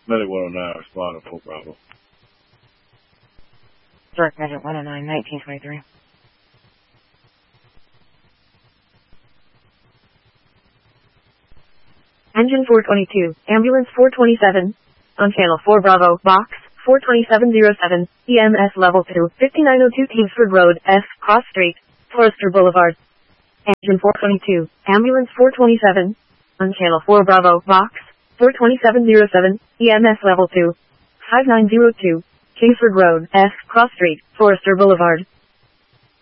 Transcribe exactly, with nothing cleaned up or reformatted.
Medic one oh nine, respond to four Bravo. Direct Medic one oh nine, nineteen twenty-three. Engine four twenty-two, Ambulance four twenty-seven, on Channel four Bravo, Box four twenty-seven oh seven, E M S Level two, fifty-nine oh two Kingsford Road, S, Cross Street, Forester Boulevard. Engine four twenty-two, Ambulance four twenty-seven, on Channel four Bravo, Box four twenty-seven oh seven, E M S Level two, five nine oh two, Kingsford Road, S, Cross Street, Forester Boulevard.